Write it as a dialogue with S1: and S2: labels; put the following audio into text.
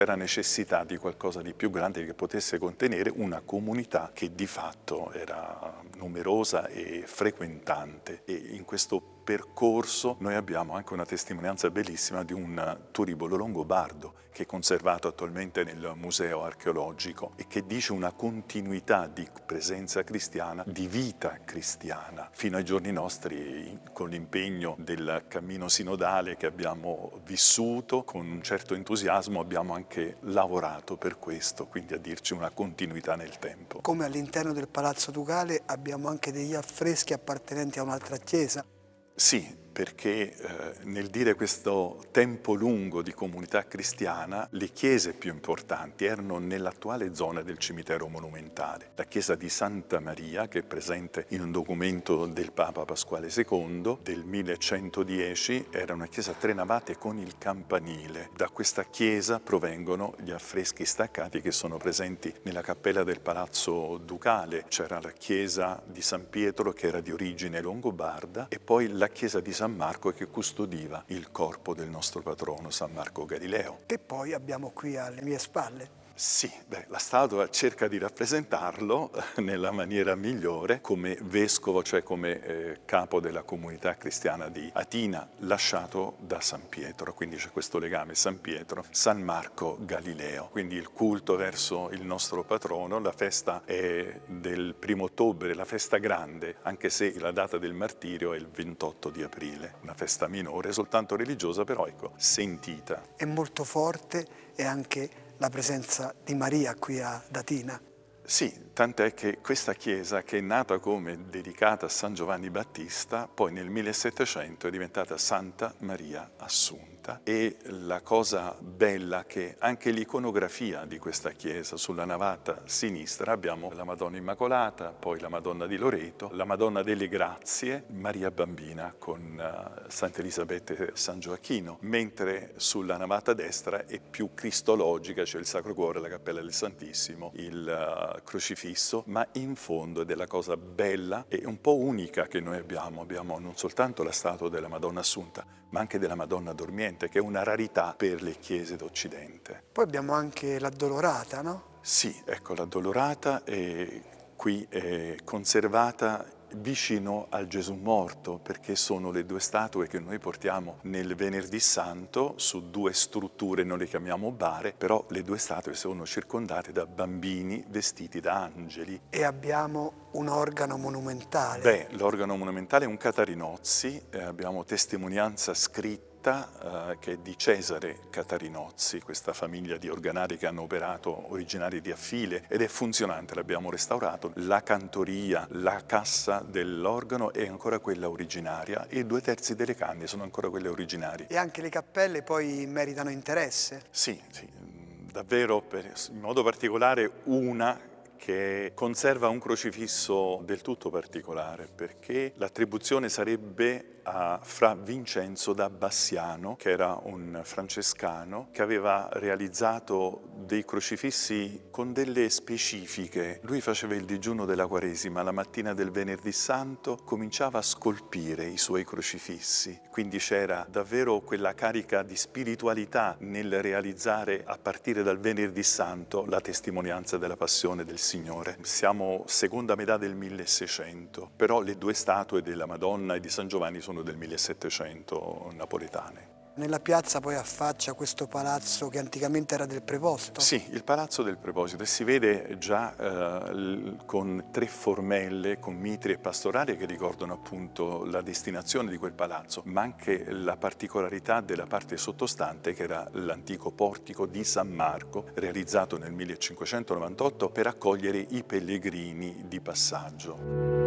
S1: Era necessità di qualcosa di più grande che potesse contenere una comunità che di fatto era numerosa e frequentante, e in questo percorso noi abbiamo anche una testimonianza bellissima di un turibolo longobardo che è conservato attualmente nel museo archeologico e che dice una continuità di presenza cristiana, di vita cristiana, fino ai giorni nostri, con l'impegno del cammino sinodale che abbiamo vissuto con un certo entusiasmo, abbiamo anche lavorato per questo, quindi a dirci una continuità nel tempo.
S2: Come all'interno del Palazzo Ducale abbiamo anche degli affreschi appartenenti a un'altra chiesa.
S1: Sì, perché nel dire questo tempo lungo di comunità cristiana, le chiese più importanti erano nell'attuale zona del cimitero monumentale. La chiesa di Santa Maria, che è presente in un documento del Papa Pasquale II del 1110, era una chiesa a 3 navate con il campanile. Da questa chiesa provengono gli affreschi staccati che sono presenti nella cappella del Palazzo Ducale. C'era la chiesa di San Pietro che era di origine longobarda e poi la chiesa di San Marco che custodiva il corpo del nostro patrono San Marco Galileo.
S2: Che poi abbiamo qui alle mie spalle.
S1: Sì, la statua cerca di rappresentarlo nella maniera migliore come vescovo, cioè come capo della comunità cristiana di Atina, lasciato da San Pietro. Quindi c'è questo legame San Pietro, San Marco Galileo. Quindi il culto verso il nostro patrono, la festa è del 1° ottobre, la festa grande, anche se la data del martirio è il 28 di aprile. Una festa minore, soltanto religiosa, però ecco, sentita.
S2: È molto forte e anche la presenza di Maria qui ad Atina.
S1: Sì, tant'è che questa chiesa, che è nata come dedicata a San Giovanni Battista, poi nel 1700 è diventata Santa Maria Assunta. E la cosa bella è che anche l'iconografia di questa chiesa, sulla navata sinistra abbiamo la Madonna Immacolata, poi la Madonna di Loreto, la Madonna delle Grazie, Maria Bambina con Santa Elisabetta e San Gioacchino, mentre sulla navata destra è più cristologica, c'è il Sacro Cuore, la Cappella del Santissimo, il crocifisso, ma in fondo è della cosa bella e un po' unica che noi abbiamo non soltanto la statua della Madonna Assunta, ma anche della Madonna Dormiente, che è una rarità per le chiese d'Occidente.
S2: Poi abbiamo anche l'Addolorata, no?
S1: Sì, ecco, l'Addolorata qui è conservata vicino al Gesù morto, perché sono le 2 statue che noi portiamo nel Venerdì Santo su 2 strutture, noi le chiamiamo bare, però le 2 statue sono circondate da bambini vestiti da angeli.
S2: E abbiamo un organo monumentale.
S1: Beh, l'organo monumentale è un Catarinozzi, abbiamo testimonianza scritta che è di Cesare Catarinozzi, questa famiglia di organari che hanno operato, originari di Affile, ed è funzionante, l'abbiamo restaurato. La cantoria, la cassa dell'organo è ancora quella originaria e 2/3 delle canne sono ancora quelle originarie.
S2: E anche le cappelle poi meritano interesse.
S1: Sì, davvero, in modo particolare una che conserva un crocifisso del tutto particolare, perché l'attribuzione sarebbe a Fra Vincenzo da Bassiano, che era un francescano che aveva realizzato dei crocifissi con delle specifiche. Lui faceva il digiuno della Quaresima, la mattina del Venerdì Santo cominciava a scolpire i suoi crocifissi, quindi c'era davvero quella carica di spiritualità nel realizzare a partire dal Venerdì Santo la testimonianza della passione del Signore. Siamo seconda metà del 1600, però le 2 statue della Madonna e di San Giovanni sono del 1700 napoletane.
S2: Nella piazza poi affaccia questo palazzo che anticamente era del preposto.
S1: Sì, il Palazzo del Preposito, e si vede già con 3 formelle, con mitri e pastorali che ricordano appunto la destinazione di quel palazzo, ma anche la particolarità della parte sottostante, che era l'antico portico di San Marco, realizzato nel 1598 per accogliere i pellegrini di passaggio.